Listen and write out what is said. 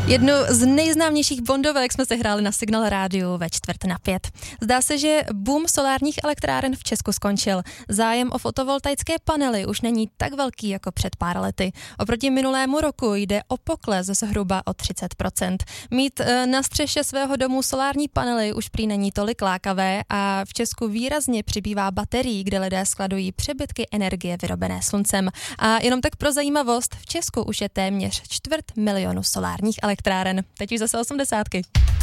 Jednu z nejznámějších bondovek jsme si hráli na Signál rádiu ve 4:45. Zdá se, že boom solárních elektráren v Česku skončil. Zájem o fotovoltaické panely už není tak velký jako před pár lety. Oproti minulému roku jde o pokles zhruba o 30%. Mít na střeše svého domu solární panely už prý není tolik lákavé a v Česku výrazně přibývá baterií, kde lidé skladují přebytky energie vyrobené sluncem. A jenom tak pro zajímavost, v Česku už je téměř 250 000 solárních elektráren. Teď už zase 80.